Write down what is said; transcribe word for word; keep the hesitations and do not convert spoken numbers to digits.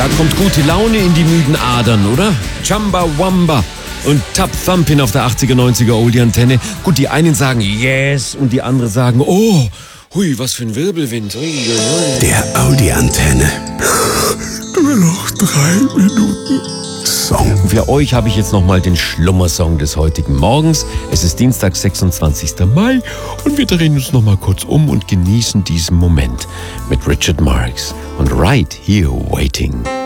kommt gute Laune in die müden Adern, oder? Chamba Wamba und Tap Thumpin auf der achtziger, neunziger Oldie-Antenne. Gut, die einen sagen yes und die anderen sagen oh, hui, was für ein Wirbelwind. Ui, ui, ui. Der Audi-Antenne. Nur noch drei Minuten Song. Für euch habe ich jetzt nochmal den Schlummersong des heutigen Morgens. Es ist Dienstag, sechsundzwanzigster Mai und wir drehen uns nochmal kurz um und genießen diesen Moment mit Richard Marx und Right Here Waiting.